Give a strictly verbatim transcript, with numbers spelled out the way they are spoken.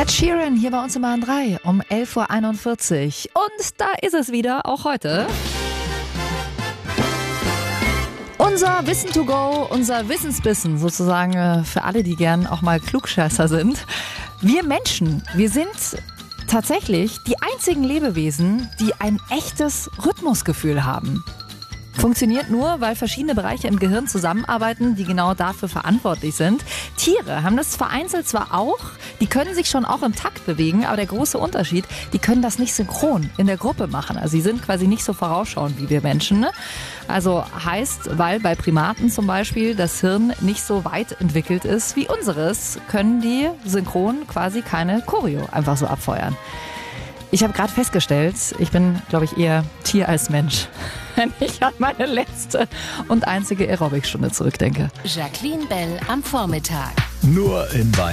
Sheeran hier bei uns im A N drei um elf Uhr einundvierzig. Und da ist es wieder, auch heute. Unser Wissen to go, unser Wissensbissen sozusagen äh, für alle, die gern auch mal Klugscheißer sind. Wir Menschen, wir sind tatsächlich die einzigen Lebewesen, die ein echtes Rhythmusgefühl haben. Funktioniert nur, weil verschiedene Bereiche im Gehirn zusammenarbeiten, die genau dafür verantwortlich sind. Tiere haben das vereinzelt zwar auch, die können sich schon auch im Takt bewegen, aber der große Unterschied, die können das nicht synchron in der Gruppe machen. Also sie sind quasi nicht so vorausschauend wie wir Menschen. Ne? Also heißt, weil bei Primaten zum Beispiel das Hirn nicht so weit entwickelt ist wie unseres, können die synchron quasi keine Choreo einfach so abfeuern. Ich habe gerade festgestellt, ich bin, glaube ich, eher Tier als Mensch, wenn ich an meine letzte und einzige Aerobic-Stunde zurückdenke. Jacqueline Bell am Vormittag. Nur in Bayern.